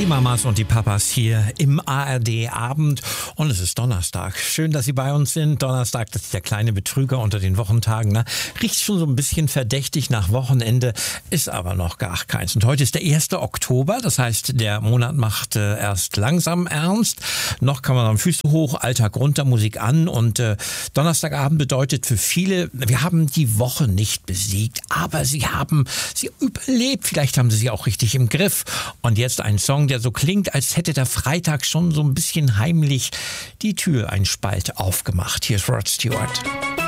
Die Mamas und die Papas hier im ARD-Abend und es ist Donnerstag. Schön, dass Sie bei uns sind. Donnerstag, das ist der kleine Betrüger unter den Wochentagen. Ne? Riecht schon so ein bisschen verdächtig nach Wochenende, ist aber noch gar keins. Und heute ist der 1. Oktober, das heißt, der Monat macht erst langsam ernst. Noch kann man am Füße hoch, Alltag runter, Musik an und Donnerstagabend bedeutet für viele, wir haben die Woche nicht besiegt, aber sie haben sie überlebt. Vielleicht haben sie sie auch richtig im Griff. Und jetzt ein Song, der so klingt, als hätte der Freitag schon so ein bisschen heimlich die Tür einen Spalt aufgemacht. Hier ist Rod Stewart.